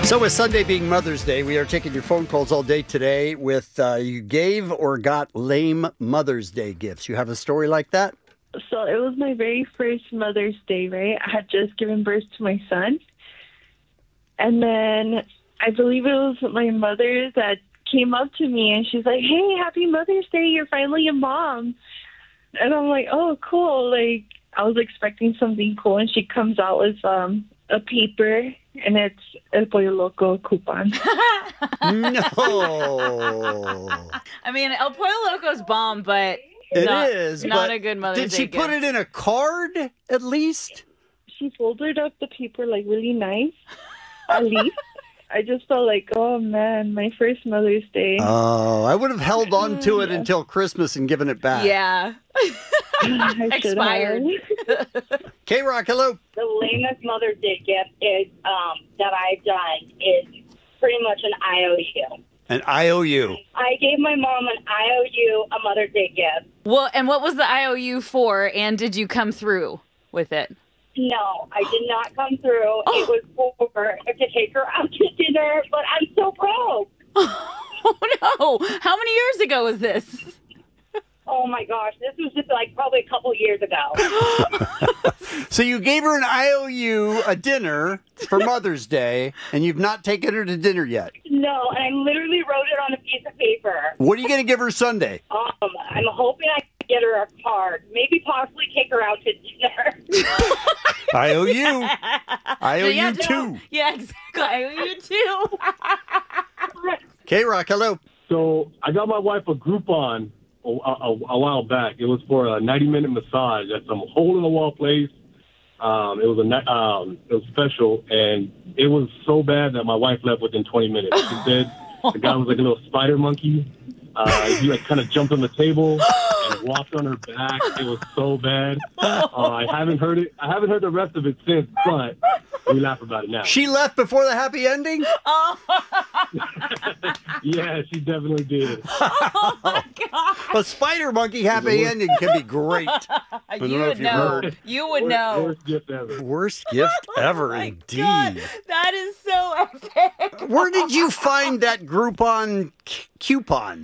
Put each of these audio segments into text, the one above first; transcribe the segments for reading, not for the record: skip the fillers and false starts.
So with Sunday being Mother's Day, we are taking your phone calls all day today with you gave or got lame Mother's Day gifts. You have a story like that? So it was my very first Mother's Day, right? I had just given birth to my son. And then I believe it was my mother that came up to me and she's like, "Hey, happy Mother's Day. You're finally a mom." And I'm like, "Oh, cool." Like, I was expecting something cool. And she comes out with a paper, and it's El Pollo Loco coupon. No. I mean, El Pollo Loco's bomb, but It is. not but a good Mother's Day Did she gift. put it in a card at least? She folded up the paper like really nice, at least. I just felt like, oh man, my first Mother's Day. Oh, I would have held on to it until Christmas and given it back. Yeah. I should Expired. have. K-Rock, hello. The lamest Mother's Day gift is that I've done is pretty much an IOU. An IOU. I gave my mom an IOU, a Mother's Day gift. Well, and what was the IOU for, and did you come through with it? No, I did not come through. It was for to take her out to dinner, but I'm so broke. Oh, no. How many years ago was this? Oh my gosh, this was just like probably a couple years ago. So you gave her an IOU, a dinner for Mother's Day, and you've not taken her to dinner yet. No, and I literally wrote it on a piece of paper. What are you going to give her Sunday? I'm hoping I can get her a card. Maybe possibly take her out to dinner. IOU. IOU Yeah, too. Yeah, exactly. IOU too. K-Rock, hello. So I got my wife a Groupon a while back. It was for a 90-minute massage at some hole-in-the-wall place. It was special, and it was so bad that my wife left within 20 minutes. She said the guy was like a little spider monkey. He like kind of jumped on the table and walked on her back. It was so bad. I haven't heard it. I haven't heard the rest of it since, but we laugh about it now. She left before the happy ending? Yeah, she definitely did. Oh, my God. A spider monkey happy ending can be great. I don't know if you've heard. You would know. Worst gift ever. Worst gift ever, indeed. God, that is so epic. Where did you find that Groupon coupon?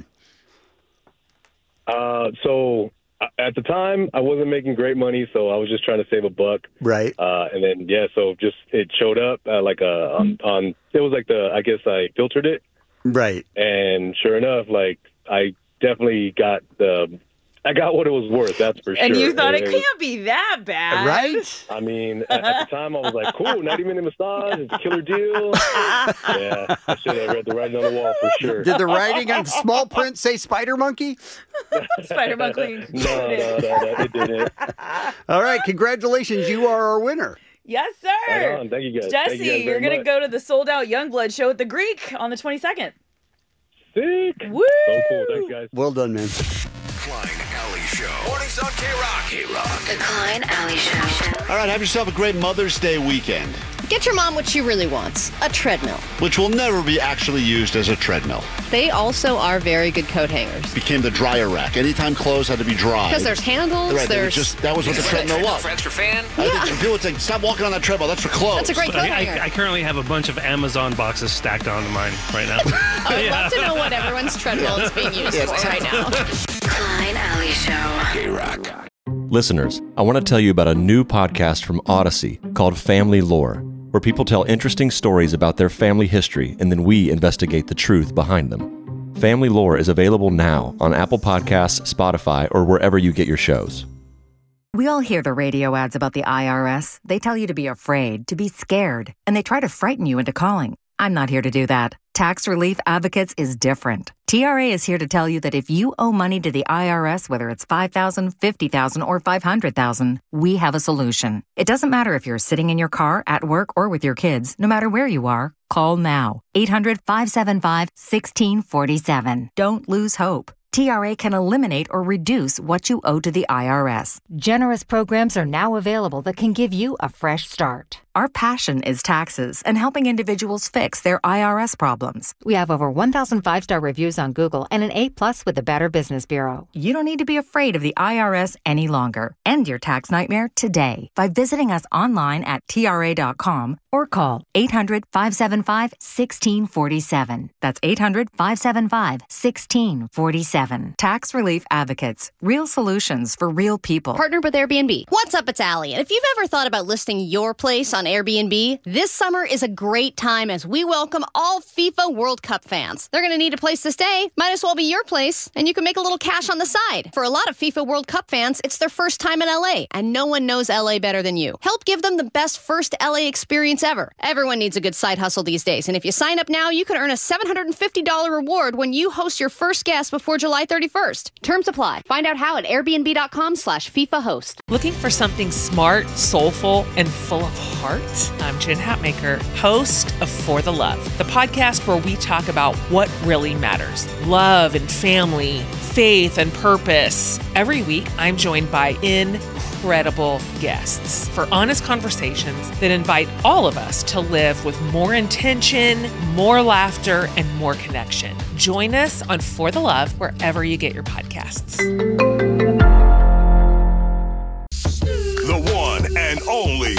So at the time, I wasn't making great money, so I was just trying to save a buck. Right. And then, so just it showed up like it was like I guess I filtered it. Right. And sure enough, like I definitely got what it was worth, that's for sure. And you thought it was, can't be that bad. Right? I mean, at the time, I was like, cool, 90-minute massage, it's a killer deal. Yeah, I should have read the writing on the wall for sure. Did the writing on small print say spider monkey? Spider monkey. No, it didn't. All right, congratulations. You are our winner. Yes, sir. Right on. Thank you guys. Jesse, Thank you guys you're very going to much. go to the sold-out Youngblood show at the Greek on the 22nd. Sick. Woo! So cool. Thanks, guys. Well done, man. Klein Alley Show. Mornings on K-Rock. K-Rock. The Klein Alley Show. All right, have yourself a great Mother's Day weekend, Get your mom what she really wants, a treadmill. which will never be actually used as a treadmill. They also are very good coat hangers. Became the dryer rack. Anytime clothes had to be dry. Because there's handles, Right, they would there's... that was what the treadmill was. For extra fan. I think people would say, stop walking on that treadmill. That's for clothes. That's a great coat hanger. I currently have a bunch of Amazon boxes stacked onto mine right now. I would love to know what everyone's treadmill is being used for right now. Klein Alley Show. K-Rock. Listeners, I want to tell you about a new podcast from Odyssey called Family Lore, where people tell interesting stories about their family history and then we investigate the truth behind them. Family Lore is available now on Apple Podcasts, Spotify, or wherever you get your shows. We all hear the radio ads about the IRS. They tell you to be afraid, to be scared, and they try to frighten you into calling. I'm not here to do that. Tax Relief Advocates is different. TRA is here to tell you that if you owe money to the IRS, whether it's $5,000, $50,000, or $500,000, we have a solution. It doesn't matter if you're sitting in your car, at work, or with your kids. No matter where you are, call now. 800-575-1647. Don't lose hope. TRA can eliminate or reduce what you owe to the IRS. Generous programs are now available that can give you a fresh start. our passion is taxes and helping individuals fix their IRS problems. We have over 1,000 5-star reviews on Google and an A+ with the Better Business Bureau. You don't need to be afraid of the IRS any longer. End your tax nightmare today by visiting us online at TRA.com or call 800-575-1647. That's 800-575-1647. Tax Relief Advocates. Real solutions for real people. Partnered with Airbnb. What's up, it's Allie. And if you've ever thought about listing your place on Airbnb, this summer is a great time as we welcome all FIFA World Cup fans. They're going to need a place to stay. Might as well be your place, and you can make a little cash on the side. For a lot of FIFA World Cup fans, it's their first time in LA, and no one knows LA better than you. Help give them the best first LA experience ever. Everyone needs a good side hustle these days, and if you sign up now, you can earn a $750 reward when you host your first guest before July 31st. Terms apply. Find out how at airbnb.com/FIFA-host. Looking for something smart, soulful, and full of heart? I'm Jen Hatmaker, host of For the Love, the podcast where we talk about what really matters. Love and family, faith and purpose. Every week, I'm joined by incredible guests for honest conversations that invite all of us to live with more intention, more laughter, and more connection. Join us on For the Love wherever you get your podcasts.